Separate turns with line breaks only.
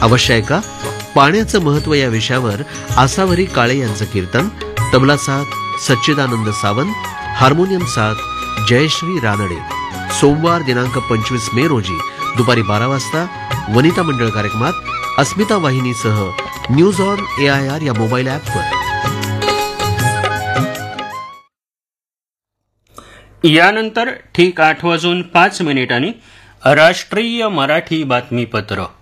अवश्य ऐका पाण्याचं महत्व या विषयावर आसावरी काळे यांचं कीर्तन. तबला साथ सच्चिदानंद सावंत, हार्मोनियम साथ जयश्री रानडे. सोमवार दिनांक 25 मे रोजी दुपारी 12 वाजता वनिता मंडळ कार्यक्रमात अस्मिता वाहिनीसह न्यूज ऑन AIR या मोबाईल ॲपवर.
यानंतर ठीक 8:05 राष्ट्रीय मराठी बातमीपत्र.